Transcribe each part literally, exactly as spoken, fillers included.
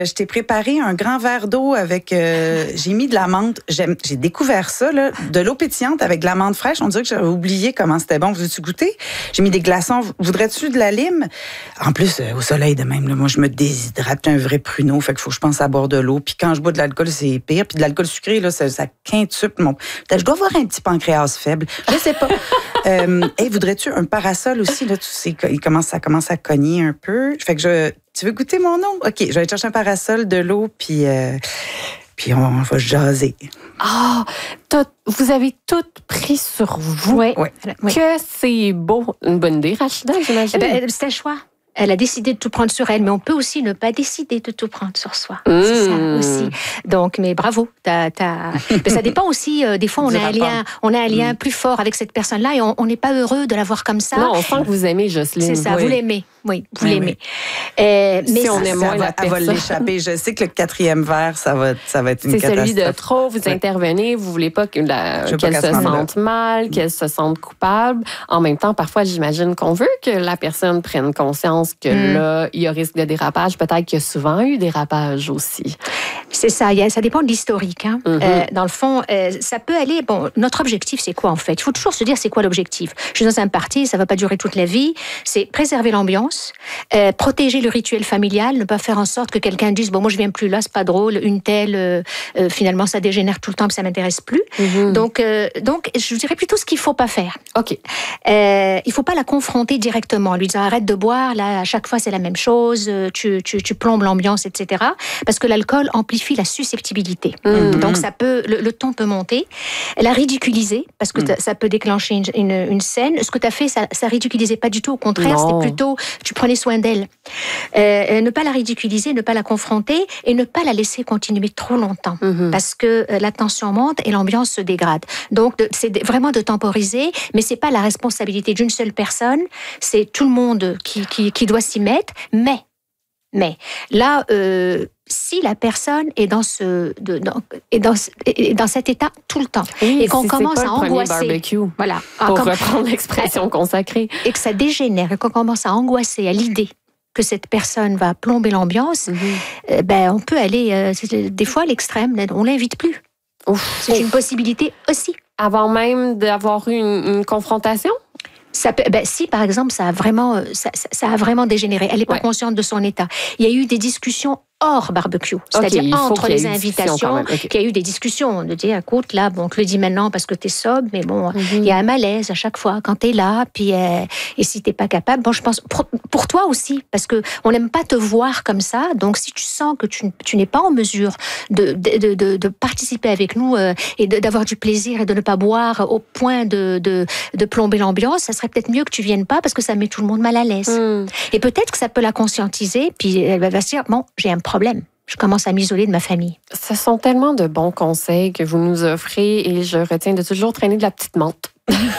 Je t'ai préparé un grand verre d'eau avec... Euh, j'ai mis de la menthe. J'aime, j'ai découvert ça, là, de l'eau pétillante avec de la menthe fraîche. On dirait que j'avais oublié comment c'était bon. Veux-tu goûter? J'ai mis des glaçons. Voudrais-tu de la lime? En plus, euh, au soleil de même, là, moi, je me déshydrate. Un vrai pruneau. Fait qu'il faut que je pense à boire de l'eau. Puis quand je bois de l'alcool, c'est pire. Puis de l'alcool sucré, là, ça, ça quintuple mon... Peut-être je dois avoir un petit pancréas faible. Je sais pas. euh, hey, voudrais-tu un parasol aussi? Là, tu sais, il commence, ça commence à cogner un peu. Fait que je... Tu veux goûter mon nom? OK, je vais aller chercher un parasol, de l'eau, puis, euh, puis on, on va jaser. Ah, oh, vous avez tout pris sur vous. Oui. Oui. Que c'est beau. Une bonne idée, Rachida, j'imagine. Eh ben, c'est un choix. Elle a décidé de tout prendre sur elle, mais on peut aussi ne pas décider de tout prendre sur soi. Mmh. C'est ça aussi. Donc, mais bravo. T'as, t'as... Mais ça dépend aussi. Euh, des fois, on a, un lien, on a un lien mmh. plus fort avec cette personne-là et on n'est pas heureux de la voir comme ça. Non, on sent que vous aimez Jocelyne. C'est ça, oui. vous l'aimez. Oui, vous oui, l'aimez. Oui. Euh, mais si on aime moins la elle va l'échapper. Je sais que le quatrième verre, ça va, ça va être une c'est catastrophe. C'est celui de trop. Vous oui. intervenez. Vous voulez pas que la, qu'elle, qu'elle se sente mal, qu'elle se sente coupable. En même temps, parfois, j'imagine qu'on veut que la personne prenne conscience que mmh. là, il y a risque de dérapage. Peut-être qu'il y a souvent eu dérapage aussi. C'est ça. Ça dépend de l'historique. Hein. Mm-hmm. Euh, dans le fond, euh, ça peut aller... Bon, notre objectif, c'est quoi, en fait? Il faut toujours se dire, c'est quoi l'objectif? Je suis dans un party, ça ne va pas durer toute la vie. C'est préserver l'ambiance, euh, protéger le rituel familial, ne pas faire en sorte que quelqu'un dise, bon, moi, je viens plus là, c'est pas drôle, une telle, euh, euh, finalement, ça dégénère tout le temps, puis ça m'intéresse plus. Mm-hmm. Donc, euh, donc, je dirais plutôt ce qu'il faut pas faire. OK. Euh, il faut pas la confronter directement, lui dire, arrête de boire, là, à chaque fois, c'est la même chose, tu, tu, tu plombes l'ambiance, et cetera. Parce que l'alcool amplifie la susceptibilité. Mmh. Donc, ça peut, le, le ton peut monter. La ridiculiser, parce que mmh. ça peut déclencher une, une, une scène. Ce que tu as fait, ça ne ridiculisait pas du tout. Au contraire, non. C'était plutôt, tu prenais soin d'elle. Euh, ne pas la ridiculiser, ne pas la confronter et ne pas la laisser continuer trop longtemps. Mmh. Parce que euh, la tension monte et l'ambiance se dégrade. Donc, de, c'est vraiment de temporiser, mais ce n'est pas la responsabilité d'une seule personne. C'est tout le monde qui, qui, qui doit s'y mettre. Mais, mais là, euh, si la personne est dans ce, de, dans, est dans, est dans cet état tout le temps oui, et qu'on si commence c'est pas à le angoisser, barbecue, voilà, pour comme, reprendre l'expression consacrée, et que ça dégénère et qu'on commence à angoisser à l'idée que cette personne va plomber l'ambiance, mm-hmm. euh, ben on peut aller euh, des fois à l'extrême, on l'invite plus. Ouf, c'est ouf. Une possibilité aussi. Avant même d'avoir eu une, une confrontation. Ça peut, ben, si, par exemple, ça a vraiment, ça, ça a vraiment dégénéré, elle n'est pas ouais. consciente de son état. Il y a eu des discussions hors barbecue, c'est-à-dire okay, entre les invitations, okay. qu'il y a eu des discussions, de dire, écoute, là, bon, on te le dit maintenant parce que t'es sobre, mais bon, mm-hmm. il y a un malaise à chaque fois quand t'es là, puis euh, et si t'es pas capable, bon, je pense, pour, pour toi aussi, parce que on n'aime pas te voir comme ça, donc si tu sens que tu, tu n'es pas en mesure de, de, de, de participer avec nous euh, et de, d'avoir du plaisir et de ne pas boire au point de, de, de plomber l'ambiance, ça serait peut-être mieux que tu viennes pas parce que ça met tout le monde mal à l'aise. Mm. Et peut-être que ça peut la conscientiser, puis elle va se dire, bon, j'ai un problème. Je commence à m'isoler de ma famille. Ce sont tellement de bons conseils que vous nous offrez et je retiens de toujours traîner de la petite menthe.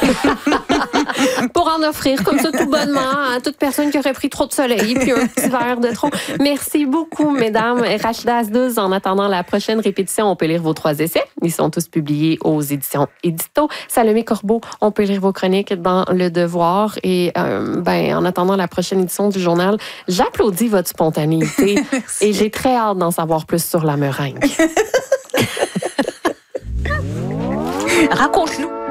Pour en offrir comme ça tout bonnement à toute personne qui aurait pris trop de soleil puis un petit verre de trop. Merci beaucoup, mesdames. Rachida Asdouz, en attendant la prochaine répétition, on peut lire vos trois essais. Ils sont tous publiés aux éditions Édito. Salomé Corbeau, on peut lire vos chroniques dans Le Devoir. Et euh, ben, en attendant la prochaine édition du journal, j'applaudis votre spontanéité et j'ai très hâte d'en savoir plus sur la meringue. Raconte-nous.